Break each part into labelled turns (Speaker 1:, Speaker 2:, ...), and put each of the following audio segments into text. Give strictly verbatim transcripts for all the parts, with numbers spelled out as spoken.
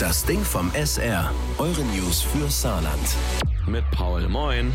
Speaker 1: Das Ding vom S R. Eure News für Saarland.
Speaker 2: Mit Paul. Moin.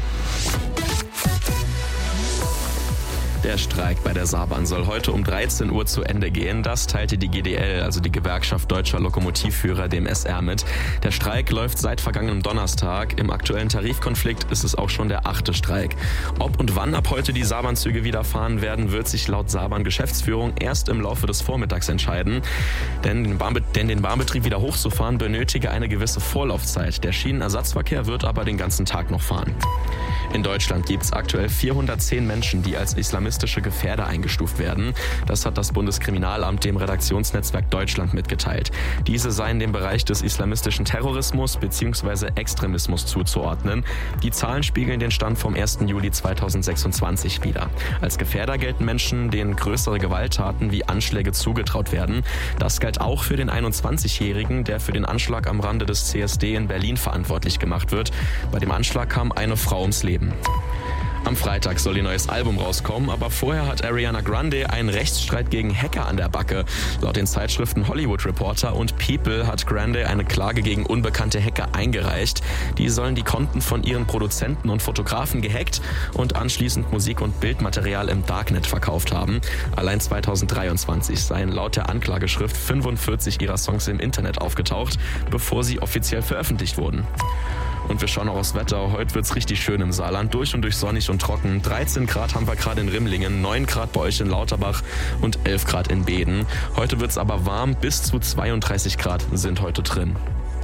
Speaker 2: Der Streik bei der Saarbahn soll heute um dreizehn Uhr zu Ende gehen. Das teilte die G D L, also die Gewerkschaft Deutscher Lokomotivführer, dem S R mit. Der Streik läuft seit vergangenem Donnerstag. Im aktuellen Tarifkonflikt ist es auch schon der achte Streik. Ob und wann ab heute die Saarbahnzüge wieder fahren werden, wird sich laut Saarbahn-Geschäftsführung erst im Laufe des Vormittags entscheiden. Denn den, Bahnbe- denn den Bahnbetrieb wieder hochzufahren benötige eine gewisse Vorlaufzeit. Der Schienenersatzverkehr wird aber den ganzen Tag noch fahren. In Deutschland gibt es aktuell vierhundertzehn Menschen, die als islamistische Gefährder eingestuft werden. Das hat das Bundeskriminalamt dem Redaktionsnetzwerk Deutschland mitgeteilt. Diese seien dem Bereich des islamistischen Terrorismus bzw. Extremismus zuzuordnen. Die Zahlen spiegeln den Stand vom ersten Juli zweitausendsechsundzwanzig wider. Als Gefährder gelten Menschen, denen größere Gewalttaten wie Anschläge zugetraut werden. Das galt auch für den einundzwanzigjährigen, der für den Anschlag am Rande des C S D in Berlin verantwortlich gemacht wird. Bei dem Anschlag kam eine Frau ums Leben. Am Freitag soll ihr neues Album rauskommen, aber vorher hat Ariana Grande einen Rechtsstreit gegen Hacker an der Backe. Laut den Zeitschriften Hollywood Reporter und People hat Grande eine Klage gegen unbekannte Hacker eingereicht. Die sollen die Konten von ihren Produzenten und Fotografen gehackt und anschließend Musik- und Bildmaterial im Darknet verkauft haben. Allein zweitausenddreiundzwanzig seien laut der Anklageschrift fünfundvierzig ihrer Songs im Internet aufgetaucht, bevor sie offiziell veröffentlicht wurden. Und wir schauen auch aufs Wetter. Heute wird's richtig schön im Saarland. Durch und durch sonnig und trocken. dreizehn Grad haben wir gerade in Rimlingen, neun Grad bei euch in Lauterbach und elf Grad in Beeden. Heute wird's aber warm. Bis zu zweiunddreißig Grad sind heute drin.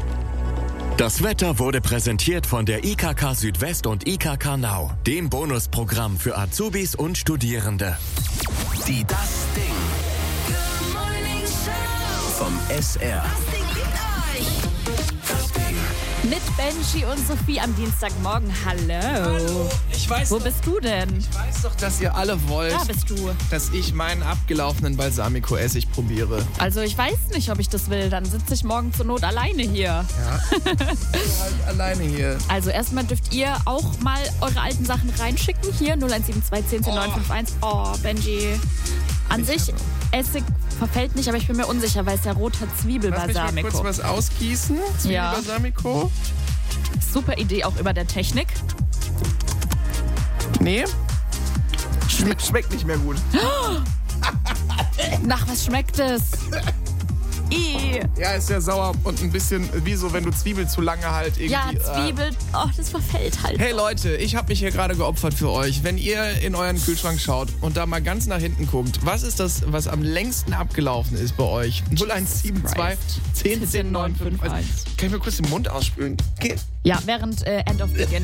Speaker 3: Das Wetter wurde präsentiert von der I K K Südwest und I K K Now, dem Bonusprogramm für Azubis und Studierende.
Speaker 1: Die Das Ding.
Speaker 4: Good Morning Show.
Speaker 1: Vom S R.
Speaker 4: Das Ding liebt euch.
Speaker 1: Das Ding.
Speaker 5: Mit Benji und Sophie am Dienstagmorgen. Hallo.
Speaker 6: Hallo, ich weiß
Speaker 5: Wo
Speaker 6: doch,
Speaker 5: bist du denn?
Speaker 6: ich weiß doch, dass ihr alle wollt,
Speaker 5: Da bist du.
Speaker 6: dass ich meinen abgelaufenen Balsamico-Essig probiere.
Speaker 5: Also ich weiß nicht, ob ich das will. Dann sitze ich morgen zur Not alleine hier.
Speaker 6: Ja, also halt alleine hier.
Speaker 5: Also erstmal dürft ihr auch mal eure alten Sachen reinschicken. Hier null eins sieben zwei eins zehn neun fünf eins. Oh, Benji. An sich, Essig verfällt nicht, aber ich bin mir unsicher, weil es ja roter
Speaker 6: Lass mich mal kurz
Speaker 5: Zwiebelbalsamico.
Speaker 6: was ausgießen.
Speaker 5: Ja.
Speaker 6: Zwiebelbalsamico.
Speaker 5: Super Idee auch über der Technik.
Speaker 6: Nee. Schmeckt, schmeckt nicht mehr gut.
Speaker 5: Nach was schmeckt es? I.
Speaker 6: Ja, ist ja sauer und ein bisschen wie so, wenn du Zwiebel zu lange halt irgendwie...
Speaker 5: Ja,
Speaker 6: äh,
Speaker 5: Zwiebel. Oh, das verfällt halt.
Speaker 6: Hey Leute, ich habe mich hier gerade geopfert für euch. Wenn ihr in euren Kühlschrank schaut und da mal ganz nach hinten guckt, was ist das, was am längsten abgelaufen ist bei euch? null eins sieben zwei zehn zehn neun fünf eins. Kann ich mir kurz den Mund ausspülen? Geht.
Speaker 5: Ja, während äh, End of Begin.